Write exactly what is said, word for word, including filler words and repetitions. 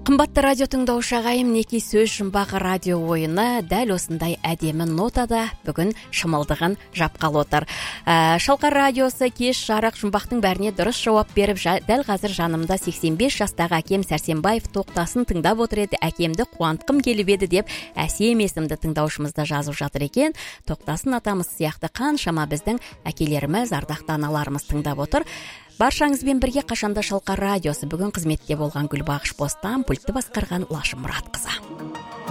Қымбатты радио тыңдаушы ағайым, мінекей сөз жұмбағы радио ойыны дәл осындай әдемі нотада бүгін шымылдығын жапқалы отыр. Ә, Шалқар радиосы кеш жарық жұмбақтың бәріне дұрыс жауап беріп, жа, дәл қазір жанымда сексен бес жастағы әкем Сәрсенбаев тоқтасын тыңдап отыр еді. Әкемді қуантқым келіп еді деп Әсем есімді тыңдаушымызда жазып жатыр екен. Тоқтасын атамыз сияқты қаншама біздің әкелеріміз, ардақты аналарымыз тыңдап отыр. Баршаңызбен бірге қашанда Шалқар радиосы. Бүгін қызметте болған Гүлбағыш Бостан, пультті басқарған Лашым Мұратқызы.